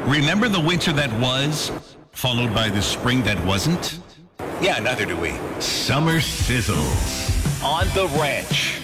Remember the winter that was, followed by the spring that wasn't? Yeah, neither do we. Summer sizzles On the Ranch.